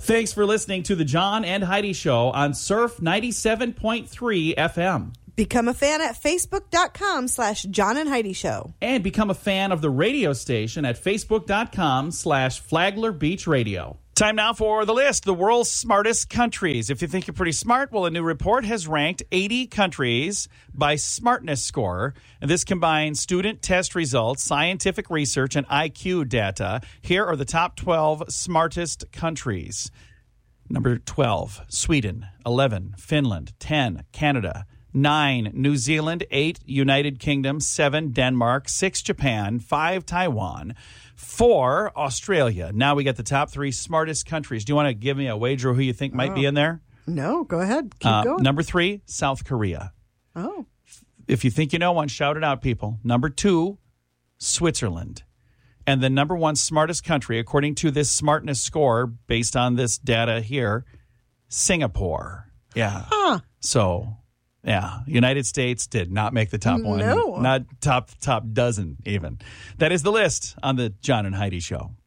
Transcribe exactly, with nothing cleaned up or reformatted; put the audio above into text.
Thanks for listening to the John and Heidi Show on Surf ninety-seven point three F M. Become a fan at facebook.com slash John and Heidi Show. And become a fan of the radio station at facebook.com slash Flagler Beach Radio. Time now for the list, the world's smartest countries. If you think you're pretty smart, well, a new report has ranked eighty countries by smartness score. And this combines student test results, scientific research, and I Q data. Here are the top twelve smartest countries. Number twelve, Sweden. eleven, Finland. ten, Canada. nine, New Zealand. eight, United Kingdom. seven, Denmark. six, Japan. five, Taiwan. four, Australia. Now we got the top three smartest countries. Do you want to give me a wager who you think might oh. be in there? No, go ahead. Keep uh, going. Number three, South Korea. Oh. If you think you know one, shout it out, people. Number two, Switzerland. And the number one smartest country, according to this smartness score, based on this data here, Singapore. Yeah. Huh. So... yeah, United States did not make the top one. No. Not top top dozen even. That is the list on the John and Heidi Show.